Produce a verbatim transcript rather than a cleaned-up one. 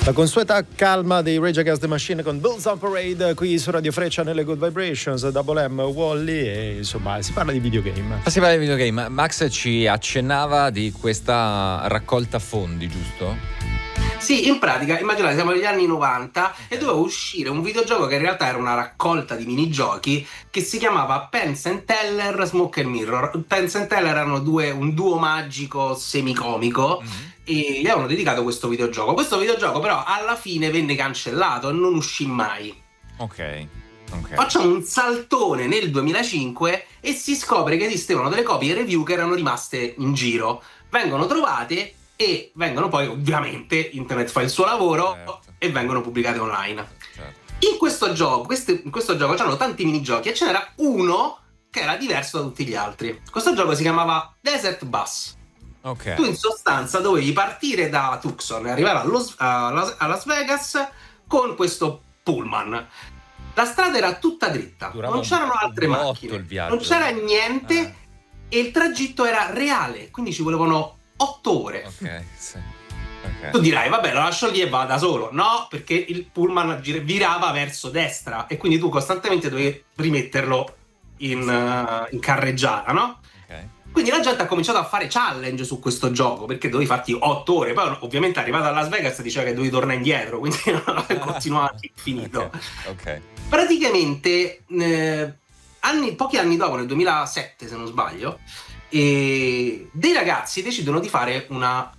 La consueta calma dei Rage Against the Machine con Bulls on Parade qui su Radio Freccia nelle Good Vibrations, Double M, Wally, e insomma si parla di videogame. Si parla di videogame. Max ci accennava di questa raccolta fondi, giusto? Sì, in pratica, immaginate, siamo negli anni novanta e doveva uscire un videogioco che in realtà era una raccolta di minigiochi che si chiamava Penn and Teller Smoke and Mirror. Penn and Teller erano due, un duo magico semicomico mm-hmm. e gli avevano dedicato questo videogioco. Questo videogioco però alla fine venne cancellato e non uscì mai. Ok. Okay. Facciamo un saltone nel duemilacinque e si scopre che esistevano delle copie review che erano rimaste in giro. Vengono trovate e vengono poi, ovviamente, internet fa il suo lavoro, certo. e vengono pubblicate online. Certo. In questo gioco, questi, in questo gioco c'erano tanti minigiochi e ce n'era uno che era diverso da tutti gli altri. Questo gioco si chiamava Desert Bus. Okay. Tu in sostanza dovevi partire da Tucson e arrivare allo, a, a Las Vegas con questo pullman. La strada era tutta dritta, Durava non c'erano altre macchine, non c'era niente eh. e il tragitto era reale, quindi ci volevano otto ore. Ok, sì. Okay. Tu dirai, vabbè, lo lascio lì e va da solo. No, perché il pullman gir- virava verso destra e quindi tu costantemente dovevi rimetterlo in, uh, in carreggiata, no? Okay. Quindi la gente ha cominciato a fare challenge su questo gioco perché dovevi farti otto ore. Poi ovviamente arrivato a Las Vegas diceva che dovevi tornare indietro, quindi continuava infinito. Okay. Okay. Praticamente eh, anni, pochi anni dopo, nel duemilasette se non sbaglio, e dei ragazzi decidono di fare una